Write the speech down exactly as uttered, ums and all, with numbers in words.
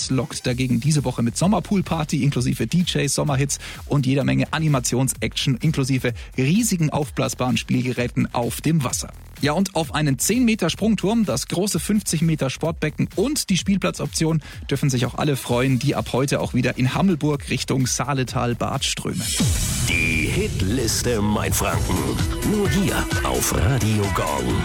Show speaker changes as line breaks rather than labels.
Mainz lockt dagegen diese Woche mit Sommerpoolparty inklusive D Js, Sommerhits und jeder Menge Animations-Action inklusive riesigen aufblasbaren Spielgeräten auf dem Wasser. Ja, und auf einen zehn Meter Sprungturm, das große fünfzig Meter Sportbecken und die Spielplatzoption dürfen sich auch alle freuen, die ab heute auch wieder in Hammelburg Richtung Saaletal-Bad strömen.
Die Hitliste Mainfranken. Nur hier auf Radio Gong.